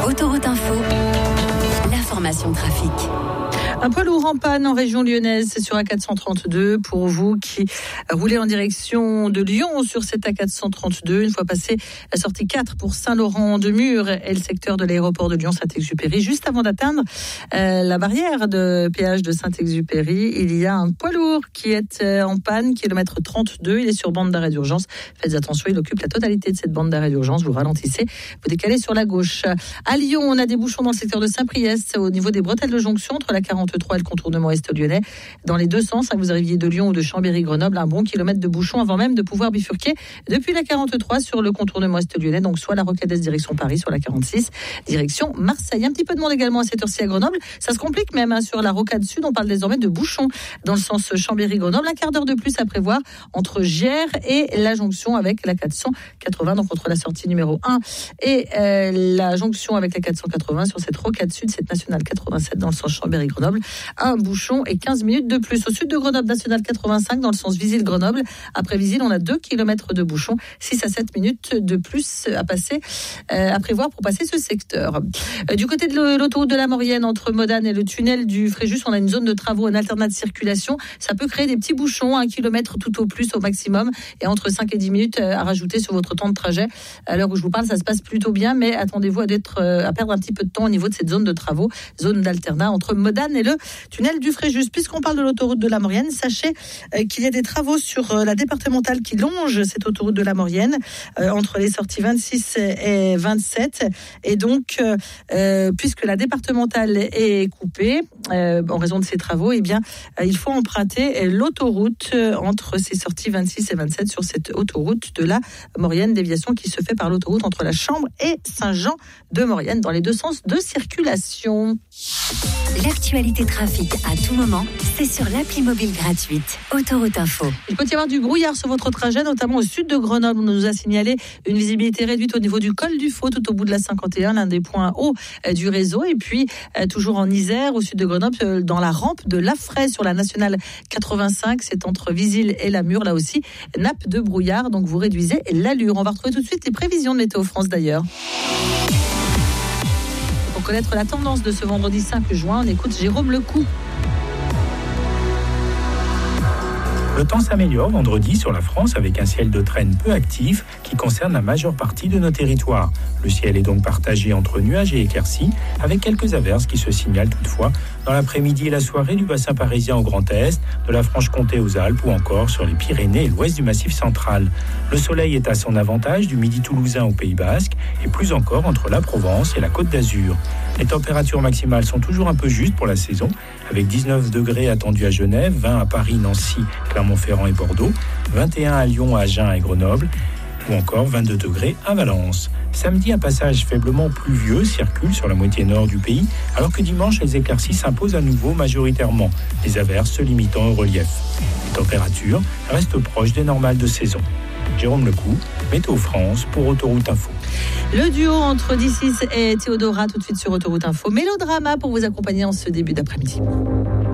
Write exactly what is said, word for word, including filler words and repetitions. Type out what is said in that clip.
Autoroute Info, l'information trafic. Un poids lourd en panne en région lyonnaise, c'est sur A quatre cent trente-deux. Pour vous qui roulez en direction de Lyon sur cette A quatre cent trente-deux, une fois passé la sortie quatre pour Saint-Laurent-de-Mur et le secteur de l'aéroport de Lyon-Saint-Exupéry, juste avant d'atteindre euh, la barrière de péage de Saint-Exupéry, il y a un poids lourd qui est euh, en panne, kilomètre trente-deux. Il est sur bande d'arrêt d'urgence. Faites attention, il occupe la totalité de cette bande d'arrêt d'urgence. Vous ralentissez, vous décalez sur la gauche. À Lyon, on a des bouchons dans le secteur de Saint-Priest, au niveau des bretelles de jonction entre la quarante-trois et le contournement est lyonnais, dans les deux sens, hein, que vous arriviez de Lyon ou de Chambéry-Grenoble, un bon kilomètre de bouchon avant même de pouvoir bifurquer depuis la quarante-trois sur le contournement est lyonnais, donc soit la Rocadès direction Paris, sur la quarante-six direction Marseille. Un petit peu de monde également à cette heure-ci à Grenoble, ça se complique même hein, sur la Rocade Sud, on parle désormais de bouchons dans le sens Chambéry-Grenoble, un quart d'heure de plus à prévoir entre Gières et la jonction avec la quatre cent quatre-vingts, donc entre la sortie numéro un et euh, la jonction avec la quatre cent quatre-vingts sur cette Rocade Sud, cette nationale quatre-vingt-sept dans le sens Chambéry-Grenoble. Un bouchon et quinze minutes de plus. Au sud de Grenoble, nationale quatre-vingt-cinq dans le sens Visil-Grenoble. Après Visil, on a deux kilomètres de bouchon, six à sept minutes de plus à passer, euh, à prévoir pour passer ce secteur. Euh, du côté de l'autoroute de la Maurienne, entre Modane et le tunnel du Fréjus, on a une zone de travaux en alternat de circulation. Ça peut créer des petits bouchons, un kilomètre tout au plus au maximum, et entre cinq et dix minutes à rajouter sur votre temps de trajet. À l'heure où je vous parle, ça se passe plutôt bien, mais attendez-vous à, d'être, euh, à perdre un petit peu de temps au niveau de cette zone de travaux, zone d'alternat entre Modane et le tunnel du Fréjus. Puisqu'on parle de l'autoroute de la Maurienne, sachez euh, qu'il y a des travaux sur euh, la départementale qui longe cette autoroute de la Maurienne euh, entre les sorties vingt-six et vingt-sept. Et donc, euh, euh, puisque la départementale est coupée euh, en raison de ces travaux, eh bien, euh, il faut emprunter l'autoroute euh, entre ces sorties vingt-six et vingt-sept sur cette autoroute de la Maurienne, déviation qui se fait par l'autoroute entre la Chambre et Saint-Jean-de-Maurienne dans les deux sens de circulation. L'actualité trafic à tout moment, c'est sur l'appli mobile gratuite Autoroute Info. Il peut y avoir du brouillard sur votre trajet, notamment au sud de Grenoble. On nous a signalé une visibilité réduite au niveau du col du Faux, tout au bout de la cinquante et un, l'un des points hauts du réseau. Et puis, toujours en Isère, au sud de Grenoble, dans la rampe de Lafray sur la nationale quatre-vingt-cinq, c'est entre Visil et la Mure, là aussi, nappe de brouillard. Donc, vous réduisez l'allure. On va retrouver tout de suite les prévisions de Météo France d'ailleurs. Pour connaître la tendance de ce vendredi cinq juin, on écoute Jérôme Lecou. Le temps s'améliore vendredi sur la France avec un ciel de traîne peu actif qui concerne la majeure partie de nos territoires. Le ciel est donc partagé entre nuages et éclaircies avec quelques averses qui se signalent toutefois dans l'après-midi et la soirée du bassin parisien au Grand Est, de la Franche-Comté aux Alpes ou encore sur les Pyrénées et l'ouest du Massif central. Le soleil est à son avantage du midi toulousain au Pays Basque et plus encore entre la Provence et la Côte d'Azur. Les températures maximales sont toujours un peu justes pour la saison, avec dix-neuf degrés attendus à Genève, vingt à Paris, Nancy, Clermont-Ferrand et Bordeaux, vingt et un à Lyon, Agen et Grenoble, ou encore vingt-deux degrés à Valence. Samedi, un passage faiblement pluvieux circule sur la moitié nord du pays, alors que dimanche, les éclaircies s'imposent à nouveau majoritairement, les averses se limitant au relief. Les températures restent proches des normales de saison. Jérôme Lecou, Météo France pour Autoroute Info. Le duo entre D six et Théodora tout de suite sur Autoroute Info. Mélodrama pour vous accompagner en ce début d'après-midi.